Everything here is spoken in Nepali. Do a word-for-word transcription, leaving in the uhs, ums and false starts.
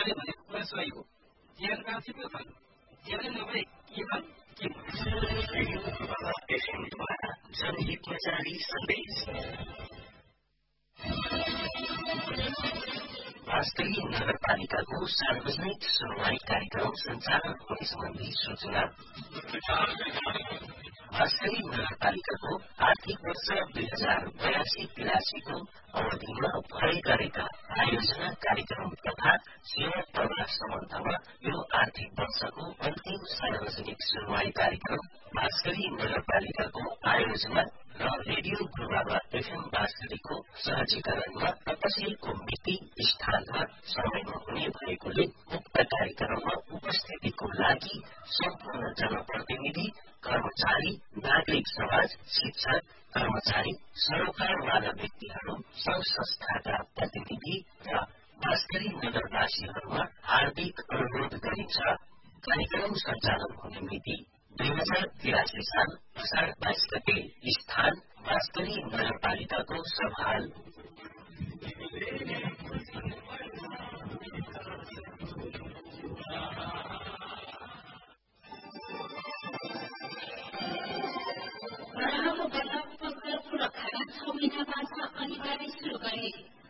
उहाँले भनेको कुरा सही हो। ज्यान बाँचेको छ, ज्यान नभए के भन् के जनहितमा सन्देश वास्तविक नगरपालिकाको सार्वजनिक सुनवाई कार्यक्रम सञ्चालन हुने सम्बन्धी सूचना। वास्तविक नगरपालिकाको आर्थिक वर्ष दुई हजार बयासी तिरासीको अवधिमा भए गरेका आयोजना कार्यक्रम तथा सेवा प्रवाह सम्बन्धमा यो आर्थिक वर्षको अन्तिम सार्वजनिक सुनवाई कार्यक्रम वास्तविक नगरपालिकाको आयोजना र रेडियो गुरुबाबा एफएम बाँसगढीको सहजीकरणमा तपसिलको मिति स्थान र समयमा हुने भएकोले उक्त कार्यक्रममा उपस्थितिको लागि सम्पूर्ण जनप्रतिनिधि, कर्मचारी, नागरिक समाज, शिक्षक, कर्मचारी, सरोकारवाला व्यक्तिहरू, संघ संस्थाका प्रतिनिधि र बाँसगढी नगरवासीहरूमा हार्दिक अनुरोध गरिन्छ। कार्यक्रम सञ्चालन हुने मिति दुई हजार तिरासी साल असार बाइस गते, स्थान बाँसगढी नगरपालिकाको सभाहाल। बराहको बल्लभ उपग्रह सुरक्षाका छ महिनाबाट अनिवार्य शुरू गरे।